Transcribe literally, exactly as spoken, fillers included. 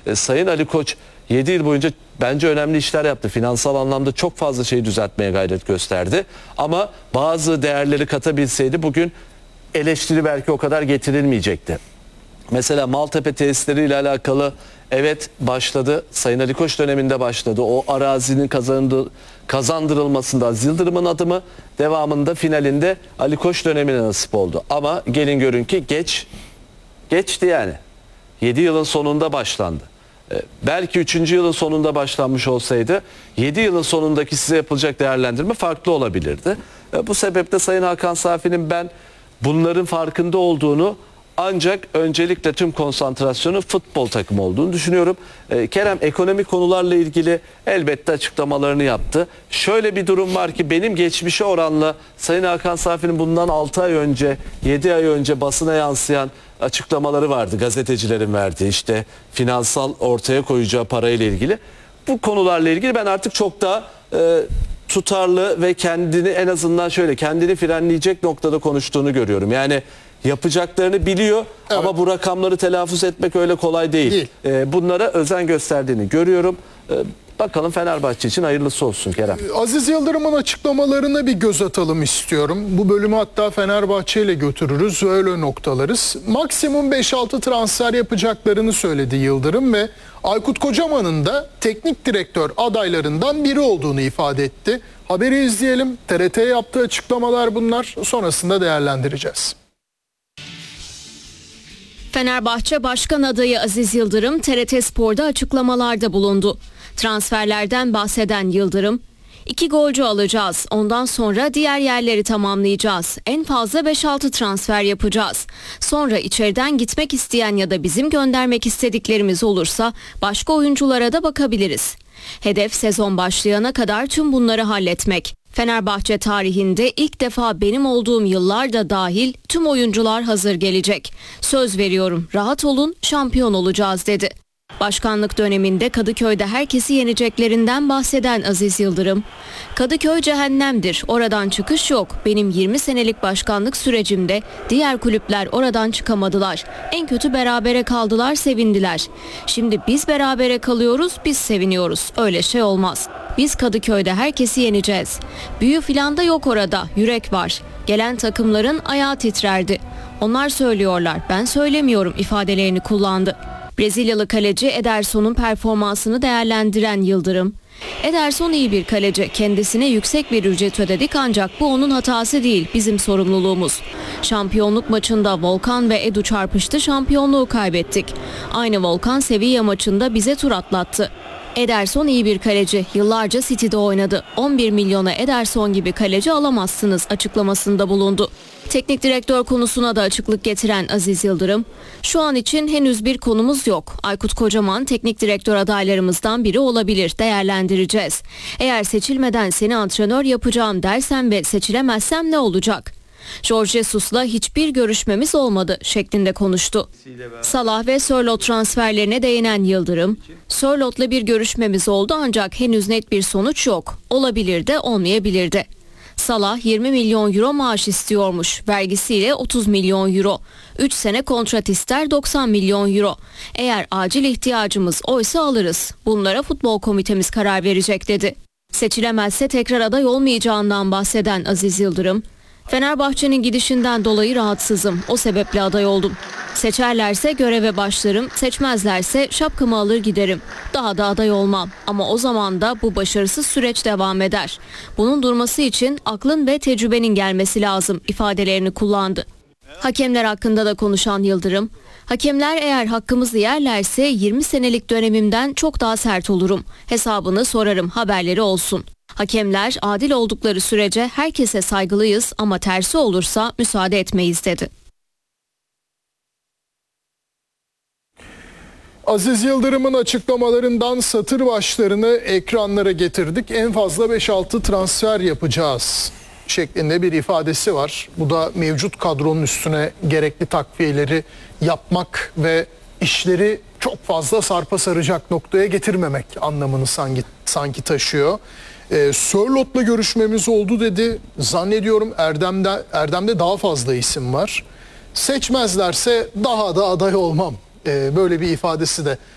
E, Sayın Ali Koç yedi yıl boyunca bence önemli işler yaptı. Finansal anlamda çok fazla şeyi düzeltmeye gayret gösterdi. Ama bazı değerleri katabilseydi bugün eleştiri belki o kadar getirilmeyecekti. Mesela Maltepe tesisleriyle alakalı evet başladı. Sayın Ali Koç döneminde başladı. O arazinin kazandı, kazandırılmasında Aziz Yıldırım'ın adımı, devamında finalinde Ali Koç dönemine nasip oldu. Ama gelin görün ki geç geçti yani. yedi yılın sonunda başlandı. Ee, belki üçüncü yılın sonunda başlanmış olsaydı yedi yılın sonundaki size yapılacak değerlendirme farklı olabilirdi. Ee, bu sebeple Sayın Hakan Safi'nin ben bunların farkında olduğunu, ancak öncelikle tüm konsantrasyonu futbol takımı olduğunu düşünüyorum. Ee, Kerem ekonomik konularla ilgili elbette açıklamalarını yaptı. Şöyle bir durum var ki benim geçmişe oranla Sayın Hakan Safi'nin bundan altı ay önce, yedi ay önce basına yansıyan açıklamaları vardı. Gazetecilerin verdiği, işte finansal ortaya koyacağı parayla ilgili. Bu konularla ilgili ben artık çok daha e, tutarlı ve kendini en azından şöyle kendini frenleyecek noktada konuştuğunu görüyorum. Yani yapacaklarını biliyor, evet, ama bu rakamları telaffuz etmek öyle kolay değil. değil. Ee, bunlara özen gösterdiğini görüyorum. Ee, bakalım Fenerbahçe için hayırlısı olsun Kerem. Aziz Yıldırım'ın açıklamalarına bir göz atalım istiyorum. Bu bölümü hatta Fenerbahçe ile götürürüz, öyle noktalarız. Maksimum beş altı transfer yapacaklarını söyledi Yıldırım ve Aykut Kocaman'ın da teknik direktör adaylarından biri olduğunu ifade etti. Haberi izleyelim. T R T'ye yaptığı açıklamalar bunlar. Sonrasında değerlendireceğiz. Fenerbahçe Başkan adayı Aziz Yıldırım T R T Spor'da açıklamalarda bulundu. Transferlerden bahseden Yıldırım, iki golcü alacağız, ondan sonra diğer yerleri tamamlayacağız. En fazla beş altı transfer yapacağız. Sonra içeriden gitmek isteyen ya da bizim göndermek istediklerimiz olursa başka oyunculara da bakabiliriz. Hedef sezon başlayana kadar tüm bunları halletmek. Fenerbahçe tarihinde ilk defa benim olduğum yıllar da dahil tüm oyuncular hazır gelecek. Söz veriyorum, rahat olun, şampiyon olacağız dedi. Başkanlık döneminde Kadıköy'de herkesi yeneceklerinden bahseden Aziz Yıldırım, Kadıköy cehennemdir, oradan çıkış yok. Benim yirmi senelik başkanlık sürecimde diğer kulüpler oradan çıkamadılar. En kötü berabere kaldılar, sevindiler. Şimdi biz berabere kalıyoruz, biz seviniyoruz. Öyle şey olmaz. Biz Kadıköy'de herkesi yeneceğiz. Büyü filan da yok orada, yürek var. Gelen takımların ayağı titrerdi. Onlar söylüyorlar, ben söylemiyorum ifadelerini kullandı. Brezilyalı kaleci Ederson'un performansını değerlendiren Yıldırım, Ederson iyi bir kaleci, kendisine yüksek bir ücret ödedik ancak bu onun hatası değil, bizim sorumluluğumuz. Şampiyonluk maçında Volkan ve Edu çarpıştı, şampiyonluğu kaybettik. Aynı Volkan Sevilla maçında bize tur atlattı. Ederson iyi bir kaleci, yıllarca City'de oynadı. on bir milyona Ederson gibi kaleci alamazsınız açıklamasında bulundu. Teknik direktör konusuna da açıklık getiren Aziz Yıldırım, şu an için henüz bir konumuz yok. Aykut Kocaman teknik direktör adaylarımızdan biri olabilir, değerlendireceğiz. Eğer seçilmeden seni antrenör yapacağım dersen ve seçilemezsem ne olacak? Jorge Jesus'la hiçbir görüşmemiz olmadı şeklinde konuştu. Salah ve Sörloth transferlerine değinen Yıldırım, Sörloth'la bir görüşmemiz oldu ancak henüz net bir sonuç yok. Olabilir de olmayabilir de. Salah yirmi milyon euro maaş istiyormuş, vergisiyle otuz milyon euro. üç sene kontrat ister, doksan milyon euro. Eğer acil ihtiyacımız oysa alırız. Bunlara futbol komitemiz karar verecek dedi. Seçilemezse tekrar aday olmayacağından bahseden Aziz Yıldırım, Fenerbahçe'nin gidişinden dolayı rahatsızım. O sebeple aday oldum. Seçerlerse göreve başlarım, seçmezlerse şapkamı alır giderim. Daha da aday olmam. Ama o zaman da bu başarısız süreç devam eder. Bunun durması için aklın ve tecrübenin gelmesi lazım ifadelerini kullandı. Hakemler hakkında da konuşan Yıldırım, hakemler eğer hakkımızı yerlerse yirmi senelik dönemimden çok daha sert olurum. Hesabını sorarım, haberleri olsun. Hakemler adil oldukları sürece herkese saygılıyız ama tersi olursa müsaade etmeyiz dedi. Aziz Yıldırım'ın açıklamalarından satır başlarını ekranlara getirdik. En fazla beş altı transfer yapacağız şeklinde bir ifadesi var. Bu da mevcut kadronun üstüne gerekli takviyeleri yapmak ve işleri çok fazla sarpa saracak noktaya getirmemek anlamını sanki, sanki taşıyor. Ee, Sörloth'la görüşmemiz oldu dedi. Zannediyorum Erdem'de, Erdem'de daha fazla isim var. Seçmezlerse daha da aday olmam. Ee, böyle bir ifadesi de